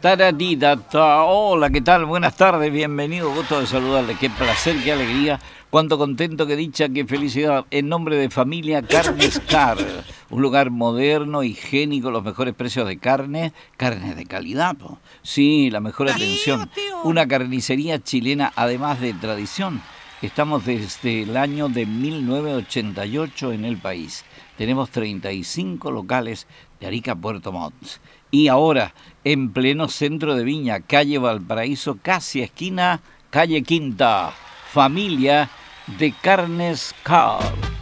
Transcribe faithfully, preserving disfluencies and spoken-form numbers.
Taradidata. Hola, ¿qué tal? Buenas tardes, bienvenido, gusto de saludarle. Qué placer, qué alegría, cuánto contento, qué dicha, qué felicidad. En nombre de Familia Carnes Car, un lugar moderno, higiénico, los mejores precios de carne, carne de calidad, po. Sí, la mejor atención. Una carnicería chilena, además de tradición. Estamos desde el año de mil novecientos ochenta y ocho en el país. Tenemos treinta y cinco locales de Arica a Puerto Montt. Y ahora, en pleno centro de Viña, calle Valparaíso, casi esquina, calle Quinta, Familia de Carnes Car.